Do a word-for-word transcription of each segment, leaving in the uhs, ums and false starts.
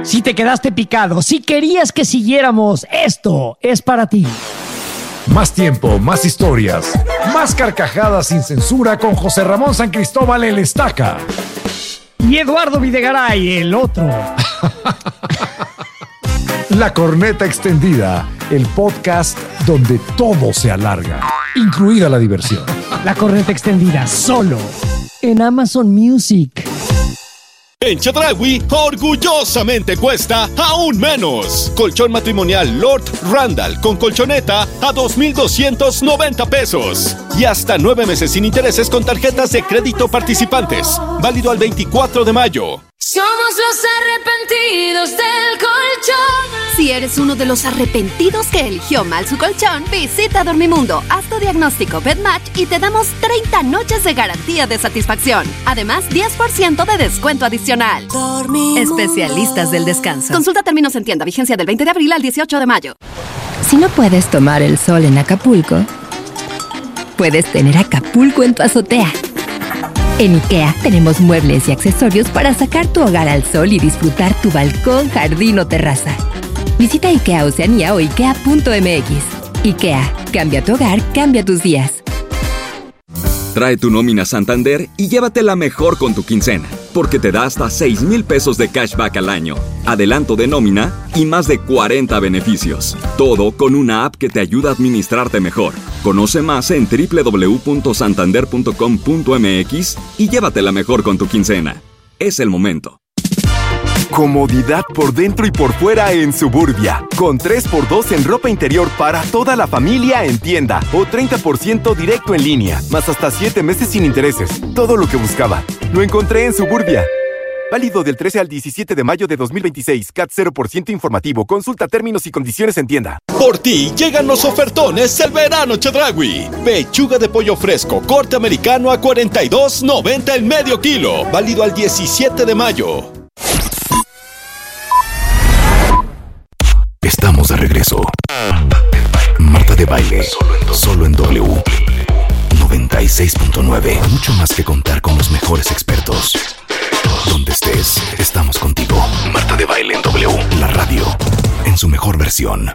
Si te quedaste picado, si querías que siguiéramos, esto es para ti. Más tiempo, más historias, más carcajadas sin censura con José Ramón San Cristóbal el Estaca. Y Eduardo Videgaray, el otro. La Corneta Extendida, el podcast donde todo se alarga, incluida la diversión. La Corneta Extendida, solo en Amazon Music. En Chedraui, orgullosamente cuesta aún menos. Colchón matrimonial Lord Randall con colchoneta a dos mil doscientos noventa pesos. Y hasta nueve meses sin intereses con tarjetas de crédito participantes. Válido al veinticuatro de mayo. Somos los arrepentidos del colchón. Si eres uno de los arrepentidos que eligió mal su colchón, visita Dormimundo, haz tu diagnóstico BedMatch y te damos treinta noches de garantía de satisfacción. Además, diez por ciento de descuento adicional. Dormimundo. Especialistas del descanso. Consulta términos en tienda, vigencia del veinte de abril al dieciocho de mayo. Si no puedes tomar el sol en Acapulco, puedes tener Acapulco en tu azotea. En IKEA tenemos muebles y accesorios para sacar tu hogar al sol y disfrutar tu balcón, jardín o terraza. Visita IKEA Oceanía o ikea punto m x. IKEA, cambia tu hogar, cambia tus días. Trae tu nómina Santander y llévatela mejor con tu quincena, porque te da hasta seis mil pesos de cashback al año, adelanto de nómina y más de cuarenta beneficios. Todo con una app que te ayuda a administrarte mejor. Conoce más en doble u doble u doble u punto santander punto com punto m x y llévatela mejor con tu quincena. Es el momento. Comodidad por dentro y por fuera en Suburbia. Con tres por dos en ropa interior para toda la familia en tienda. O treinta por ciento directo en línea. Más hasta siete meses sin intereses. Todo lo que buscaba. Lo encontré en Suburbia. Válido del trece al diecisiete de mayo de dos mil veintiséis. C A T cero por ciento informativo. Consulta términos y condiciones en tienda. Por ti llegan los ofertones el verano Chedraui. Pechuga de pollo fresco, corte americano a cuarenta y dos noventa el medio kilo. Válido al diecisiete de mayo. Estamos de regreso. Marta de Baile. Solo en W. noventa y seis punto nueve. Mucho más que contar con los mejores expertos. Donde estés, estamos contigo. Marta de Baile en W. La radio. En su mejor versión.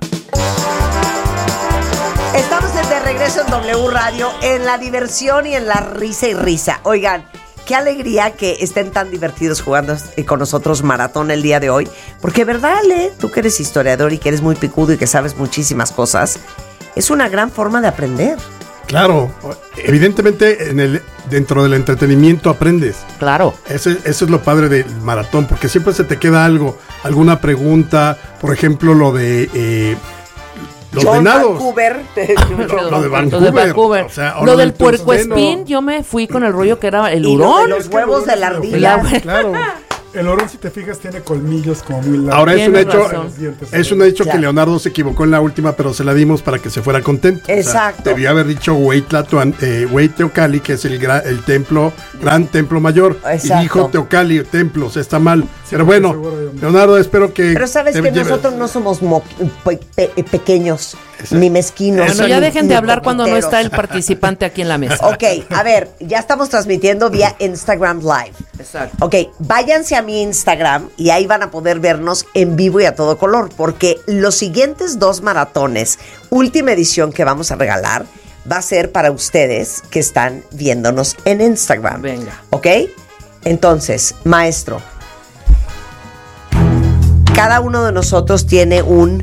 Estamos de regreso en W Radio. En la diversión y en la risa y risa. Oigan, qué alegría que estén tan divertidos jugando con nosotros maratón el día de hoy. Porque, ¿verdad, Ale? Tú que eres historiador y que eres muy picudo y que sabes muchísimas cosas, es una gran forma de aprender. Claro, evidentemente en el dentro del entretenimiento aprendes. Claro. Eso, eso es lo padre del maratón, porque siempre se te queda algo, alguna pregunta, por ejemplo, lo de... Eh, Los John venados. Vancouver. lo, lo de Vancouver. Lo, de Vancouver. O sea, lo del puercoespín, yo me fui con el rollo que era el hurón. Y lo de los huevos de la ardilla. Claro. El hurón, si te fijas, tiene colmillos como muy largos. Ahora es un hecho, dientes, es un hecho claro. que Leonardo se equivocó en la última, pero se la dimos para que se fuera contento. Exacto. O sea, debió haber dicho Hueytlatuan, eh, Hueyteocalli, que es el, gra, el templo, gran templo mayor. Exacto. Y dijo Teocalli, templos, está mal. Sí, pero bueno, Leonardo, espero que... Pero sabes que lleves. Nosotros no somos mo- pe- pe- pequeños, Exacto. ni mezquinos. Bueno, ya ni, dejen ni de hablar coqueteros. cuando no está el participante aquí en la mesa. Ok, a ver, ya estamos transmitiendo vía Instagram Live. Exacto. Ok, váyanse a mi Instagram y ahí van a poder vernos en vivo y a todo color, porque los siguientes dos maratones, última edición que vamos a regalar, va a ser para ustedes que están viéndonos en Instagram. Venga. ¿Ok? Entonces, maestro, cada uno de nosotros tiene un...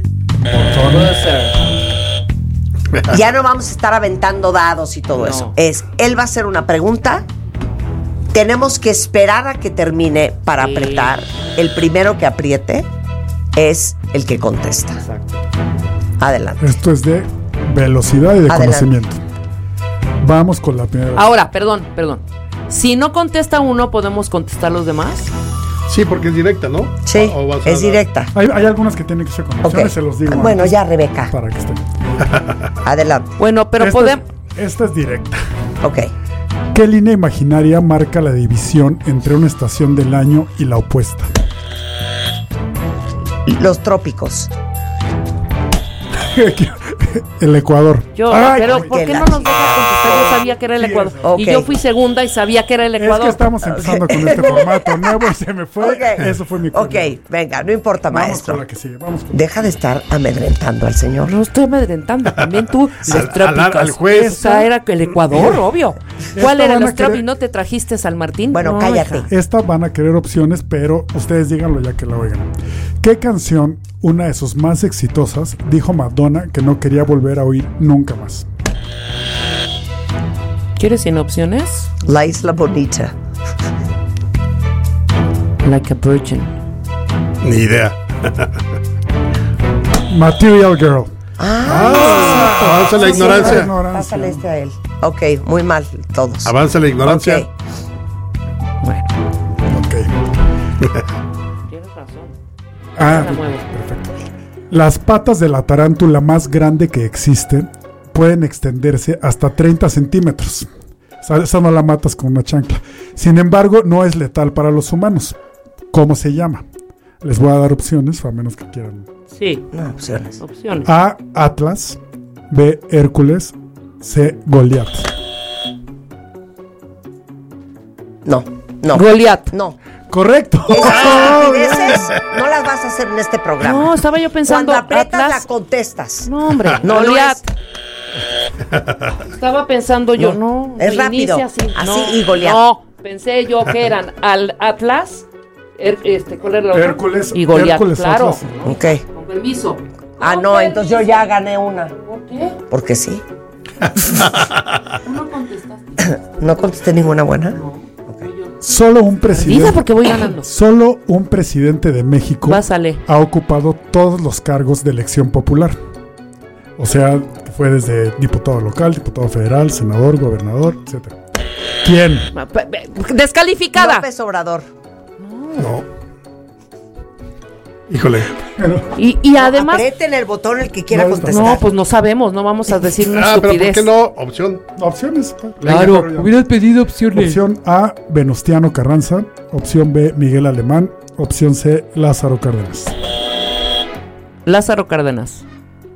Ya no vamos a estar aventando dados y todo no. eso. Es, él va a hacer una pregunta. Tenemos que esperar a que termine para sí. apretar. El primero que apriete es el que contesta. Exacto. Adelante. Esto es de velocidad y de Adelante. conocimiento. Vamos con la primera. Ahora, perdón, perdón. Si no contesta uno, ¿podemos contestar los demás? Sí, porque es directa, ¿no? Sí, es directa. Hay, hay algunas que tienen que ser con opciones, okay. se los digo. Bueno, ya, Rebeca. Para que estén. Adelante. Bueno, pero esta podemos... Es, esta es directa. Ok. ¿Qué línea imaginaria marca la división entre una estación del año y la opuesta? Los trópicos. El Ecuador. Yo, Ay, pero ay, ¿por qué qué no la nos deja contestar? Yo sabía que era el Sí, Ecuador. ok. Y yo fui segunda y sabía que era el Es Ecuador. que estamos empezando con este formato nuevo y se me fue. Ok. Eso fue mi culpa. Ok, venga, no importa, Vamos maestro. con la que sigue. Vamos con Deja de estar amedrentando al señor. No estoy amedrentando, también tú. Al- Los trópicos. al- al juez. Esa era el Ecuador, obvio. ¿Cuál Esta era van a los trópicos? querer- ¿No te trajiste San Martín? Bueno, No, cállate. hija. Esta van a querer opciones, pero ustedes díganlo ya que la oigan. ¿Qué canción, una de sus más exitosas, dijo Madonna que no quería volver a oír nunca más? ¿Quieres sin opciones? La Isla Bonita. Like a Virgin. Ni idea. Material Girl. Ah, avanza la sí, ignorancia. sí, Pásale este a él. Ok, muy mal todos. Avanza la ignorancia. Ok. Bueno, Ok. tienes razón. Ah, La muevo. perfecto. Las patas de la tarántula más grande que existe pueden extenderse hasta treinta centímetros. O sea, esa no la matas con una chancla. Sin embargo, no es letal para los humanos. ¿Cómo se llama? Les voy a dar opciones, a menos que quieran. Sí, No, opciones. opciones. A. Atlas. B. Hércules. C. Goliat. No, no. Goliat. No. Correcto. Esas estupideces no las vas a hacer en este programa. No, estaba yo pensando. Cuando aprietas Atlas. la contestas. No, hombre, No, no Goliat. es. Estaba pensando yo, no. es se rápido. inicia así. Así No, y Goliat. No, pensé yo que eran al Atlas, Her- este, ¿cuál era la otra? Hércules. Y Goliat, Hércules, claro. Atlas. Ok. Con permiso. Ah, no, entonces yo ya gané una. ¿Por qué? Porque sí. ¿Tú no contestaste? ¿No contesté ninguna buena? Solo un Diga presidente. porque voy ganando. Solo un presidente de México Pásale. ha ocupado todos los cargos de elección popular. O sea, fue desde diputado local, diputado federal, senador, gobernador, etcétera. ¿Quién? Pe- pe- Descalificada. López Obrador. No. Híjole. Y, y además. Aprieten el botón el que quiera No, contestar. No, pues no sabemos, no vamos a decir una Ah, pero ¿por estupidez. qué no? Opción. Opciones. Claro, Venga, hubieras pedido opciones. Opción A, Venustiano Carranza. Opción B, Miguel Alemán. Opción C, Lázaro Cárdenas. Lázaro Cárdenas.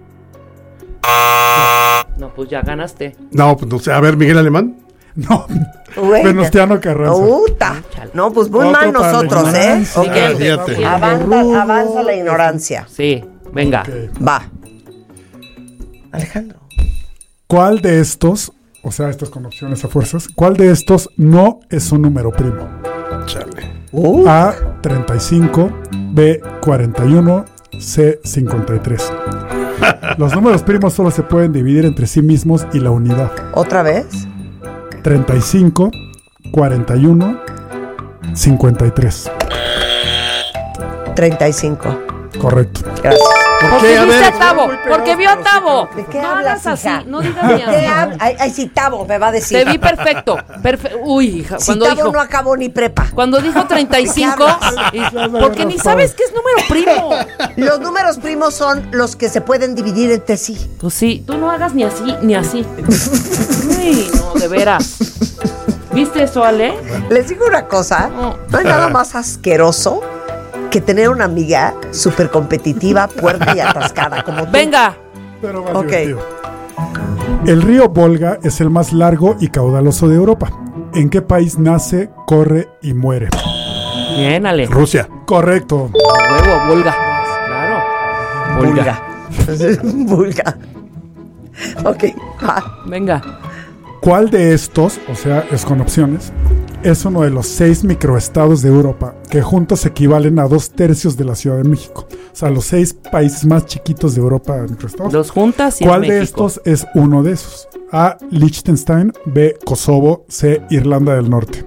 No, pues ya ganaste. No, pues no sé. A ver, Miguel Alemán. No, Güey. Venustiano Carranza. Puta. No, pues muy Otro mal para la nosotros, ¿eh? ignorancia. Ok. Ah, fíjate. Avanza, avanza la ignorancia. Sí, venga. Ok. Va. Alejandro. ¿Cuál de estos, o sea, estas con opciones a fuerzas, cuál de estos no es un número primo? Chale. Uh, A, treinta y cinco. B, cuarenta y uno. C, cincuenta y tres. Los números primos solo se pueden dividir entre sí mismos y la unidad. ¿Otra vez? treinta y cinco, cuarenta y uno, cincuenta y tres. treinta y cinco. Correcto. Gracias. Porque A viste ver. a Tavo, porque vio a Tavo. ¿De qué No hablas, hagas hija? así, no digas ¿De ni qué así. hab- Ay, ay, sí, Tavo me va a decir. Te vi perfecto. Perfe Uy, hija, Si cuando Tavo dijo, no acabó ni prepa. cuando dijo treinta y cinco, y- porque ni sabes qué es número primo. Los números primos son los que se pueden dividir entre sí. Pues sí, tú no hagas ni así, ni así. Uy, no, de veras. ¿Viste eso, Ale? Les digo una cosa, No. no hay nada más asqueroso que tener una amiga súper competitiva, puerta y atascada como tú. Venga. Pero más Ok. divertido. El río Volga es el más largo y caudaloso de Europa. ¿En qué país nace, corre y muere? Bien, Ale. Rusia. Correcto. Huevo, Volga. Claro. Vulga. Vulga. Ok, va. Venga. ¿Cuál de estos, o sea, es con opciones, es uno de los seis microestados de Europa que juntos equivalen a dos tercios de la Ciudad de México? O sea, los seis países más chiquitos de Europa, microestados. Los juntas y ¿Cuál en de México. estos es uno de esos? A, Liechtenstein. B, Kosovo. C, Irlanda del Norte.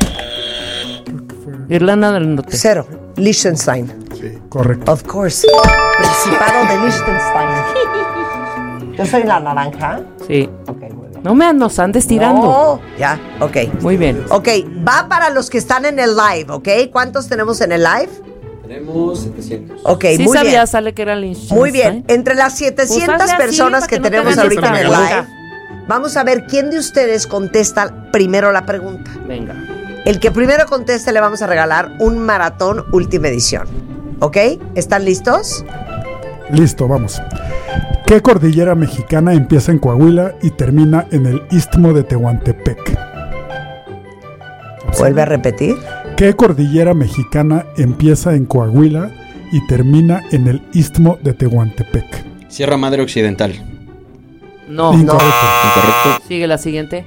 Irlanda del Norte. Cero. Liechtenstein. Correcto. Of course. Principado de Liechtenstein. Yo soy la naranja. Sí. Ok, muy bien. No me nos andes tirando. No, ya, ok. Muy bien. Ok, va para los que están en el live, ¿ok? ¿Cuántos tenemos en el live? Tenemos setecientos. Ok, ¿Sí muy bien. sabías, sale que era Liechtenstein? Muy bien. Entre las setecientos Pues hazle así personas para que que no te tenemos hagan ahorita en el esta live, pregunta. vamos a ver quién de ustedes contesta primero la pregunta. Venga. El que primero conteste le vamos a regalar un maratón última edición. ¿Ok? ¿Están listos? Listo, vamos. ¿Qué cordillera mexicana empieza en Coahuila y termina en el Istmo de Tehuantepec? ¿Vuelve a repetir? ¿Qué cordillera mexicana empieza en Coahuila y termina en el Istmo de Tehuantepec? Sierra Madre Occidental. No. Incorrecto. Incorrecto. Sigue la siguiente.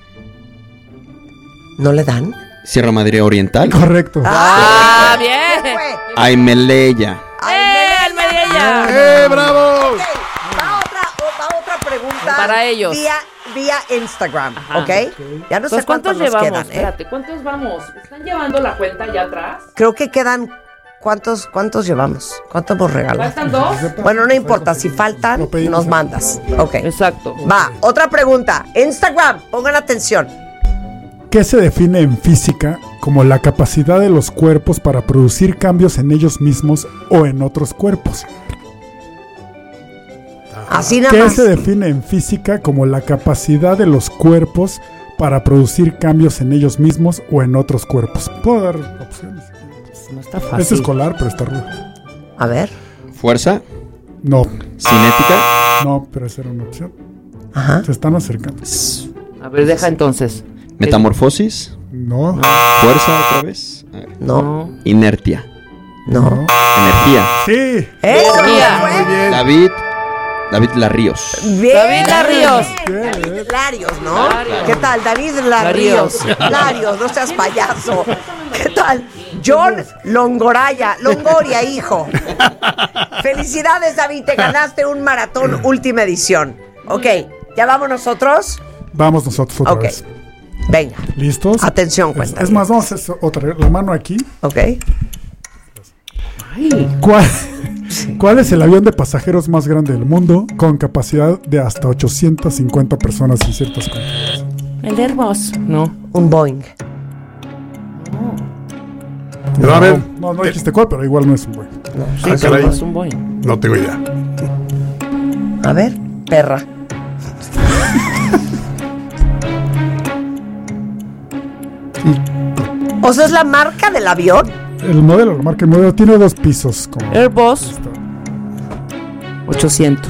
¿No le dan? Sierra Madre Oriental. Correcto. ¡Ah, bien! Aimeleya. ¡Eh, el Mediella! ¡Eh, bravo! Okay, va otra, va otra pregunta. Para ellos. Vía, vía Instagram, Ajá. ¿ok? Ya no sé Entonces, cuántos, ¿cuántos nos llevamos? quedan, ¿eh? Espérate, ¿cuántos vamos? ¿Están llevando la cuenta allá atrás? Creo que quedan... ¿Cuántos, cuántos llevamos? ¿Cuántos hemos regalado? ¿Faltan dos? Bueno, no importa. Si faltan, nos mandas. Ok. Exacto. Va, otra pregunta. Instagram, pongan atención. ¿Qué se define en física como la capacidad de los cuerpos para producir cambios en ellos mismos o en otros cuerpos? Así nada ¿Qué más. se define en física como la capacidad de los cuerpos para producir cambios en ellos mismos o en otros cuerpos? Puedo dar opciones. No está fácil. Es escolar, pero está rudo. A ver. Fuerza. No. Cinética. No, pero esa era una opción. Ajá. Se están acercando. A ver, deja entonces. Metamorfosis. No. Fuerza otra vez. A ver. No. Inertia. No. Energía. Sí. ¡Eso! Muy bien. David. David Larríos. Bien. David Larríos. David Larios, ¿no? Larios. ¿Qué tal? David Larríos. Larios, no seas payaso. ¿Qué tal? John Longoraya. Longoria, hijo. Felicidades, David. Te ganaste un maratón última edición. Ok, ¿ya vamos nosotros? Vamos nosotros otra Ok. vez. Venga. ¿Listos? Atención, Es, cuenta. es más, vamos a hacer otra. La mano aquí. Ok. ¿Cuál, ¿Cuál es el avión de pasajeros más grande del mundo con capacidad de hasta ochocientas cincuenta personas en ciertas condiciones? El Airbus. No. Un Boeing. Pero a ver. No, no dijiste cuál, pero igual no es un buen. Sí, Ah, pero caray. no es un Boeing. No tengo idea. A ver, perra. O sea, ¿es la marca del avión? El modelo, la marca, el modelo tiene dos pisos. Como Airbus. ochocientos.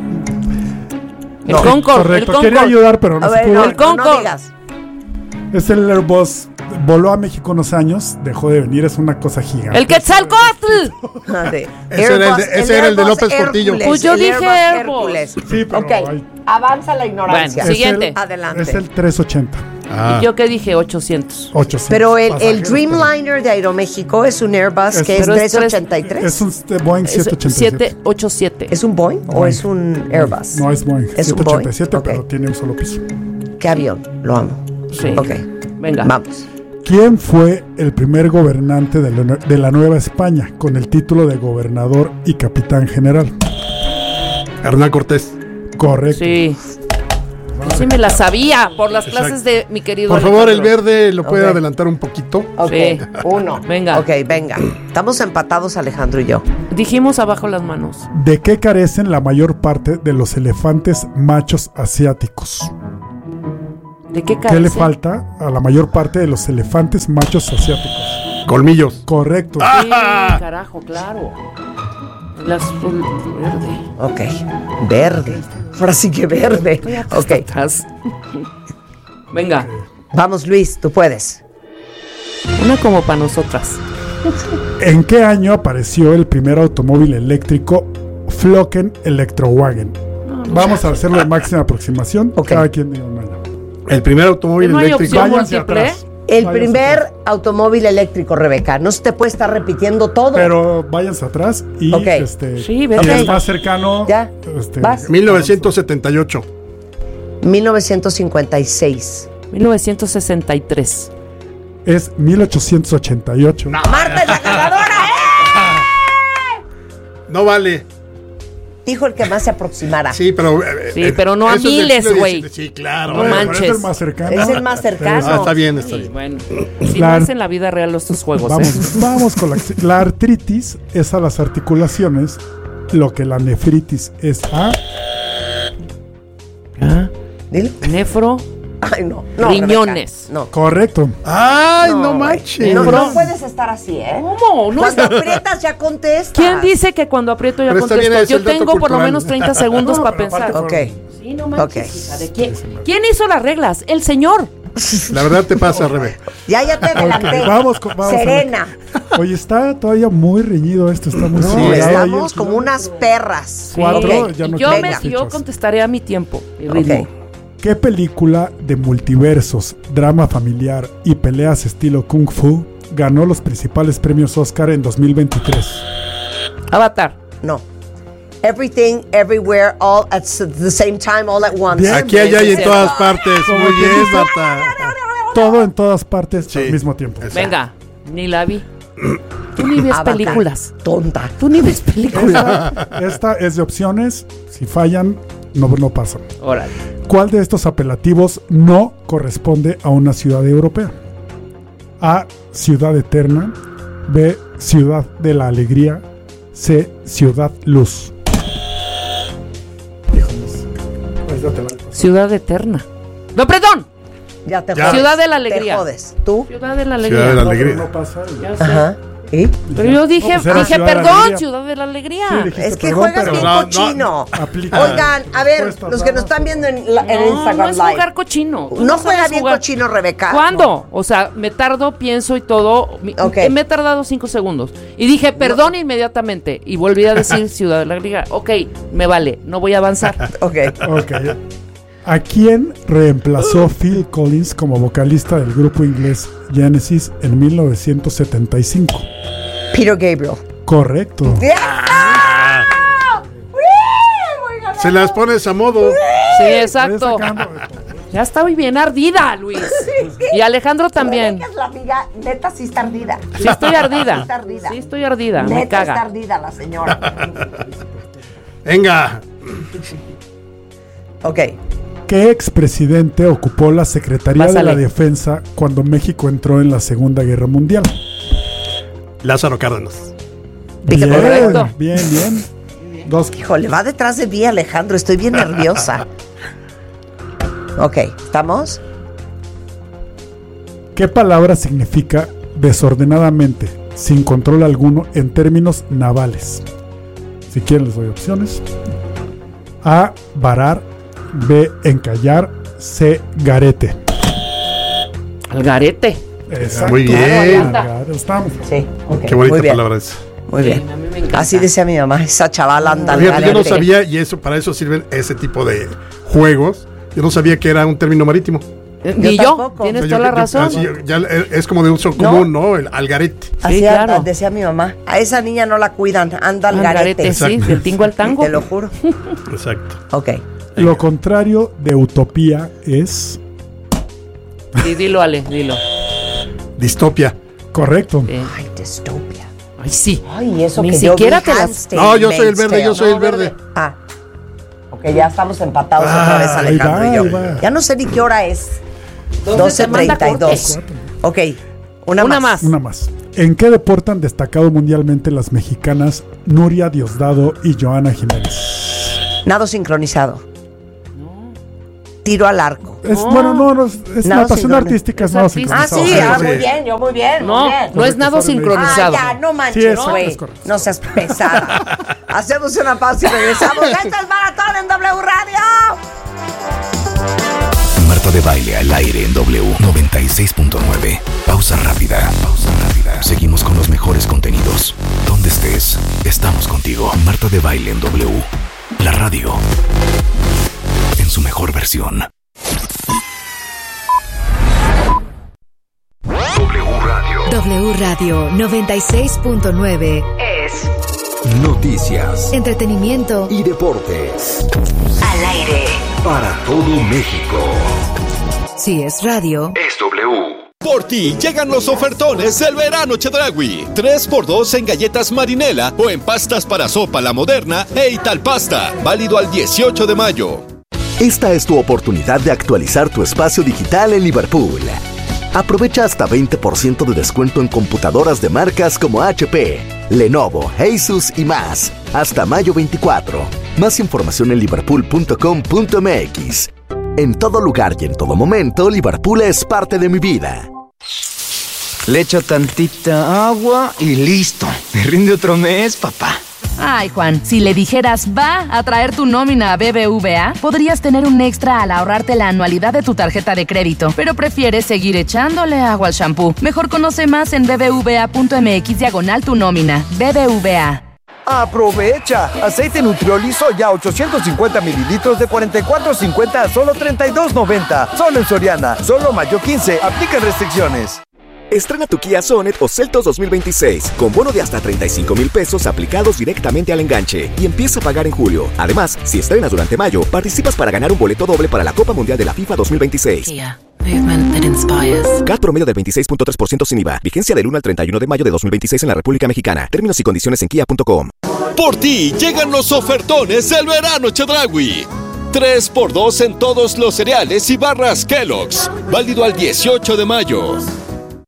El No, Concorde. correcto. El Quería Concorde. ayudar, pero no A se ver, pudo. no, El no, Concorde. no digas. Es el Airbus. Voló a México unos años, dejó de venir, es una cosa gigante. El Quetzalcóatl. Ah, sí. Ese era el de- Airbus- ese era el de Airbus López Portillo. Hércules, Pues yo el dije Airbus Airbus. Hércules. Sí, pero Ok, hay- avanza la ignorancia. Bueno, es siguiente. el- Adelante. Es el trescientos ochenta. Ah. ¿Y yo qué dije? ochocientos. ochocientos. Pero el, el pasajeros, Dreamliner de Aeroméxico es un Airbus Es- que es pero es trescientos ochenta y tres. Es un este, Boeing Es setecientos ochenta y siete. siete ochenta y siete. ¿Es un Boeing o Boeing. es un Airbus? No, es Boeing. Es un setecientos ochenta y siete, Boeing, pero ok. tiene un solo piso. ¿Qué avión? Lo amo. Sí. Ok, Venga. vamos. ¿Quién fue el primer gobernante de la, de la Nueva España con el título de gobernador y capitán general? Hernán Cortés. Correcto. Sí. Sí me la sabía por las Exacto. clases de mi querido Por favor, el Alejandro. verde lo puede Ok. adelantar un poquito. Ok, Sí. uno. Venga. Ok, venga. Estamos empatados, Alejandro y yo. Dijimos abajo las manos. ¿De qué carecen la mayor parte de los elefantes machos asiáticos? ¿De qué ¿Qué le carece? falta a la mayor parte de los elefantes machos asiáticos? Colmillos. Correcto. Sí, carajo, claro. Las verde. Ok, verde. Ahora sí que verde. Ok, Atrás. Venga, vamos Luis, tú puedes. una como para nosotras. ¿En qué año apareció el primer automóvil eléctrico Flocken Electrowagen? Vamos a hacerlo de máxima aproximación. Ok. Cada quien diga un año. El primer automóvil ¿No hay eléctrico. opción Váyanse múltiple? atrás. El Váyanse primer atrás. automóvil eléctrico, Rebeca. No se te puede estar repitiendo todo. Pero váyanse atrás y Ok. este Sí, y vete. el más cercano. Ya. este, Vas. mil novecientos setenta y ocho. mil novecientos cincuenta y seis. mil novecientos sesenta y tres. Es mil ochocientos ochenta y ocho. Marta es la ganadora, ¿eh? No vale. Dijo el que más se aproximara. Sí, pero. eh, Sí, eh, pero no a eso es del miles, siglo güey. diecisiete. Sí, claro. No eh, Pero manches. es el más cercano. Es el más cercano. Ah, está bien, está Sí, bien. bueno. Si La- no es en la vida real estos juegos, Vamos, ¿eh? vamos con la, la artritis es a las articulaciones lo que la nefritis es a Ah, Dile. Nefro. Ay, no. no Riñones. Rebeca, no. Correcto. Ay, no, No, manches. No, no puedes estar así, ¿eh? ¿Cómo? No Cuando está- aprietas ya contestas. ¿Quién dice que cuando aprieto ya Pero está bien, contesto? es Yo el dato tengo por lo cultural. menos treinta segundos No, para pero pensar. aparte Ok. Sí, no manches, Ok. hija, ¿de quién? ¿Quién hizo las reglas? El señor. La verdad te pasa, Rebe. Ya, ya te adelanté. Ok, vamos con- vamos a ver. Serena. Oye, está todavía muy reñido esto, está muy No, acelerado ahí estamos el- como unas perras. Cuatro, Ok. ya no yo, tenemos me, fichas. yo contestaré a mi tiempo y ritmo. Ok. ¿Qué película de multiversos, drama familiar y peleas estilo Kung Fu ganó los principales premios Oscar en dos mil veintitrés? Avatar. No. Everything, everywhere, all at s- the same time, all at once. Bien. Aquí, allá y en cierto. todas partes. Como Muy que bien, dice- Marta. Todo en todas partes Sí. al mismo tiempo. Venga, ni la vi. Tú ni ves Avatar. películas. Tonta. Tú ni ves películas. Esta, esta es de opciones. Si fallan, no, no pasan. Órale. ¿Cuál de estos apelativos no corresponde a una ciudad europea? A. Ciudad Eterna. B. Ciudad de la Alegría. C. Ciudad Luz. Ciudad Eterna. No, perdón. Ya te Ya. jodes. Ciudad de la Alegría. Te jodes. ¿Tú? Ciudad de la Alegría. Ciudad de la No, pero Alegría. no pasa. Ya sé. Ajá. ¿Y? Pero yo dije, No, pues era dije Ciudad de la perdón, Alegría. Ciudad de la Alegría. Sí, dijiste Es que perdón, juegas pero bien no, no, cochino. aplica. Oigan, a ver, Respuesta, los que nos vamos. están viendo en, la- en no, Instagram no es Live. jugar cochino. Tú No sabes juega bien jugar. cochino, Rebeca. ¿Cuándo? O sea, me tardo, pienso y todo. Mi- Ok. Me he tardado cinco segundos. Y dije, perdón inmediatamente. Y volví a decir Ciudad de la Alegría. Ok, me vale, no voy a avanzar. Ok. Ok. ¿A quién reemplazó Phil Collins como vocalista del grupo inglés Genesis en mil novecientos setenta y cinco? Peter Gabriel. Correcto. Se las pones a modo. Sí, exacto. Estoy sacando esto. Ya estoy bien ardida, Luis. Y Alejandro también. Rebeca es la amiga, neta sí está ardida. Sí estoy Sí ardida. está ardida. Sí estoy ardida. Me Neta está caga. ardida la señora. Venga. Ok. ¿Qué expresidente ocupó la Secretaría Pásale. de la Defensa cuando México entró en la Segunda Guerra Mundial? Lázaro Cárdenas. Dije Bien, correcto. bien, bien. Dos. Híjole, va detrás de mí Alejandro, estoy bien nerviosa. Ok, ¿estamos? ¿Qué palabra significa desordenadamente, sin control alguno, en términos navales? Si quieren les doy opciones. A. Varar. B. Encallar. C. Garete. Algarete. Exacto. Muy bien. Garete, estamos. Sí, ok. Qué bonita muy bien, palabra es. muy bien. A mí me encanta. Así decía mi mamá, esa chavala anda al Fíjate, yo no garete. sabía, y eso para eso sirven ese tipo de juegos. Yo no sabía que era un término marítimo. Ni Yo yo, tampoco. tienes O sea, toda yo- la yo- razón. así, ya es como de uso común, ¿no? El algarete. Así Sí, claro. decía mi mamá. A esa niña no la cuidan, anda al Algarete, garete. sí, del tingo al tango. Te lo juro. Exacto. Ok. Lo contrario de utopía es... Sí, dilo, Ale, dilo. Distopia. Correcto. Eh, Ay, distopia. Ay, sí. Ay, eso Ni que siquiera yo vi te las- Handmaid's No, yo soy el Tale. verde, yo soy el verde. Ah. Ok, ya estamos empatados Ah, otra vez, ahí Alejandro va, y yo. ahí va. Ya no sé ni qué hora es. Entonces doce te manda treinta y dos. Ok, una, Una más. más. Una más. ¿En qué deporte han destacado mundialmente las mexicanas Nuria Diosdado y Joana Jiménez? Nado sincronizado. Tiro al arco. Es, No. Bueno, no, no, es, es Nado natación sincronizado. artística, es Es nado artístico. Ah, sincronizado. sí, Sí, ah, sí. muy bien, yo muy bien, No, muy bien. no es nado Correcto, sincronizado. Ah, ya, no Sí, manches, exacto, güey. es correcto. No seas pesada. Hacemos una pausa y regresamos. Esto es Maratón en W Radio. Marta de Baile al aire en W noventa y seis punto nueve. Pausa rápida. Pausa rápida. Seguimos con los mejores contenidos. Donde estés, estamos contigo. Marta de Baile en W. La radio. En su mejor versión. W Radio. W Radio noventa y seis punto nueve es Noticias entretenimiento y deportes. al aire. Para todo México. Si es radio, Es W. Por ti llegan los ofertones del verano Chedraui. tres por dos en galletas Marinela o en pastas para sopa La Moderna e Italpasta. Válido al dieciocho de mayo. Esta es tu oportunidad de actualizar tu espacio digital en Liverpool. Aprovecha hasta veinte por ciento de descuento en computadoras de marcas como H P, Lenovo, Asus y más. Hasta mayo veinticuatro. Más información en liverpool punto com punto m x. En todo lugar y en todo momento, Liverpool es parte de mi vida. Le echo tantita agua y listo. Me rinde otro mes, papá. Ay, Juan, si le dijeras va a traer tu nómina a B B V A, podrías tener un extra al ahorrarte la anualidad de tu tarjeta de crédito, pero prefieres seguir echándole agua al shampoo. Mejor conoce más en bbva.mx diagonal tu nómina. B B V A. ¡Aprovecha! Aceite Nutrioli soya ochocientos cincuenta mililitros de cuarenta y cuatro cincuenta a solo treinta y dos noventa. Solo en Soriana. Solo mayo quince. Aplican restricciones. Estrena tu Kia Sonet o Seltos dos mil veintiséis con bono de hasta treinta y cinco mil pesos aplicados directamente al enganche y empieza a pagar en julio. Además, si estrenas durante mayo, participas para ganar un boleto doble para la Copa Mundial de la FIFA dos mil veintiséis. Kia. Movement that inspires. C A T promedio del veintiséis punto tres por ciento sin I V A. Vigencia del uno al treinta y uno de mayo de dos mil veintiséis en la República Mexicana. Términos y condiciones en kia punto com. Por ti llegan los ofertones del verano Chedraui. tres por dos en todos los cereales y barras Kellogg's. Válido al dieciocho de mayo.